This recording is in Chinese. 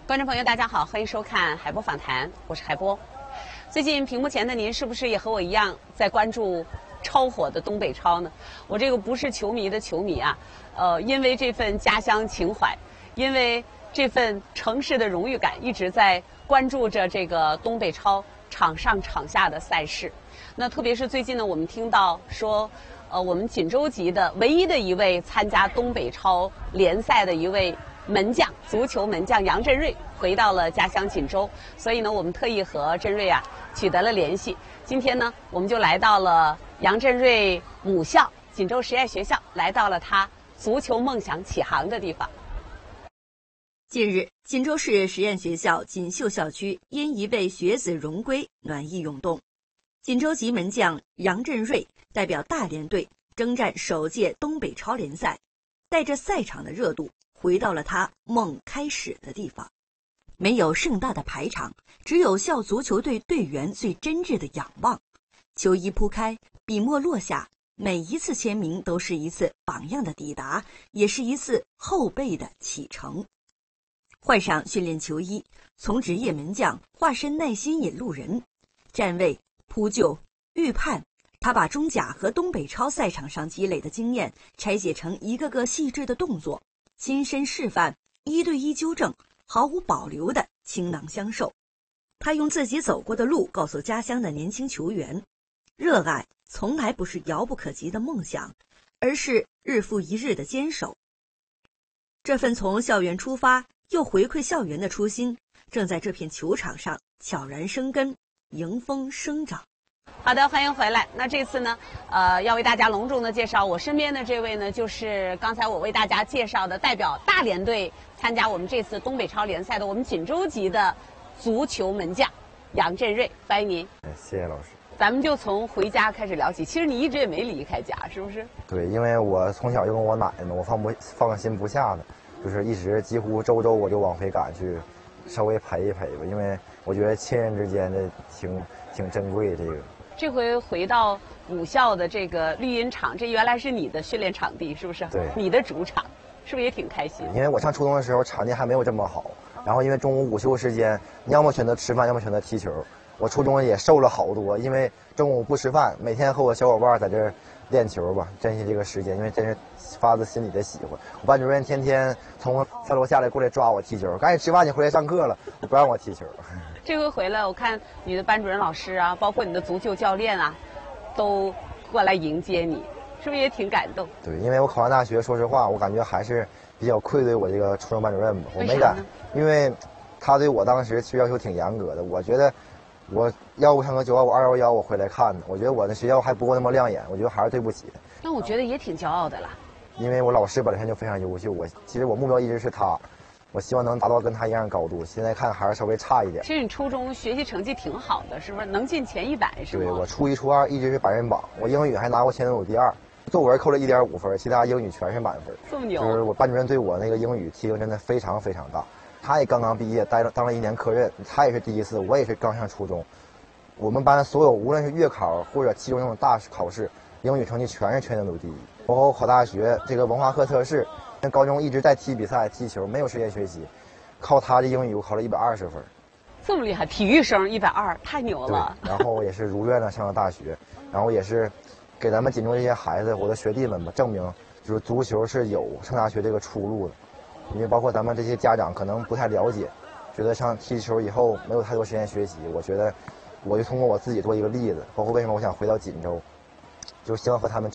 观众朋友，大家好，欢迎收看海波访谈，我是海波。最近屏幕前的您是不是也和我一样在关注超火的东北超呢？我这个不是球迷的球迷啊，因为这份家乡情怀，因为这份城市的荣誉感，一直在关注着这个东北超场上场下的赛事。那特别是最近呢，我们听到说，我们锦州籍的唯一的一位参加东北超联赛的一位门将，足球门将杨振瑞回到了家乡锦州，所以呢，我们特意和振瑞取得了联系。今天呢，我们就来到了杨振瑞母校锦州实验学校，来到了他足球梦想起航的地方。 近日，锦州市实验学校锦绣校区因一位学子荣归暖意涌动，锦州籍门将杨振瑞代表大连队征战首届东北超联赛，带着赛场的热度回到了他梦开始的地方。没有盛大的排场，只有校足球队队员最真挚的仰望。球衣铺开，笔墨落下，每一次签名都是一次榜样的抵达，也是一次后辈的启程。换上训练球衣，从职业门将化身耐心引路人，站位、扑救、预判，他把中甲和东北超赛场上积累的经验拆解成一个个细致的动作，亲身示范，一对一纠正，毫无保留的倾囊相授。他用自己走过的路告诉家乡的年轻球员，热爱从来不是遥不可及的梦想，而是日复一日的坚守。这份从校园出发又回馈校园的初心，正在这片球场上悄然生根，迎风生长。 好的，欢迎回来。那这次呢，要为大家隆重的介绍我身边的这位呢，就是刚才我为大家介绍的代表大连队参加我们这次东北超联赛的我们锦州籍的足球门将杨振瑞，欢迎您。 谢谢老师。 咱们就从回家开始聊起。其实你一直也没离开家，是不是？ 对，因为我从小就跟我奶奶嘛，我放心不下的，就是一直几乎周我就往回赶去，稍微陪一陪吧，因为我觉得亲人之间的挺珍贵这个。 这回回到母校的这个绿茵场，这原来是你的训练场地，是不是？ 对， 你的主场，是不是也挺开心？ 因为我上初中的时候场地还没有这么好，然后因为中午午休时间，你要么选择吃饭，要么选择踢球。我初中也瘦了好多，因为中午不吃饭，每天和我小伙伴在这儿练球吧，珍惜这个时间，因为真是发自心里的喜欢。我班主任天天从3楼下来过来抓我踢球，赶紧吃饭，你回来上课了，不让我踢球。 这回回来，我看你的班主任老师啊，包括你的足球教练啊，都过来迎接你，是不是也挺感动？ 对，因为我考上大学，说实话，我感觉还是比较愧对我这个初中班主任吧，我没敢，因为他对我当时其实要求挺严格的，我觉得我要不上个925、211，我回来看的，我觉得我的学校还不够那么亮眼，我觉得还是对不起。 那我觉得也挺骄傲的啦， 因为我老师本身就非常优秀，其实我目标一直是他。我希望能达到跟他一样高度，现在看还是稍微差一点。 其实你初中学习成绩挺好的，是不是能进前100？是吗？ 对，我初1、初2一直是百人榜，我英语还拿过前总第2，作文扣了1.5分，其他英语全是满分。 这么牛！ 就是我班主任对我那个英语提升真的非常非常大。他也刚刚毕业，当了1年科任，他也是第一次，我也是刚上初中。我们班所有无论是月考或者期中那种大考试，英语成绩全是全年度第一。包括我考大学这个文化课测试，高中一直在踢比赛、踢球，没有时间学习。靠他的英语，我考了120分， 这么厉害！体育生120，太牛了。 然后也是如愿的上了大学，然后也是给咱们锦州这些孩子，我的学弟们吧，证明就是足球是有上大学这个出路的。因为包括咱们这些家长可能不太了解，觉得上踢球以后没有太多时间学习。我觉得我就通过我自己做一个例子，包括为什么我想回到锦州，就希望和他们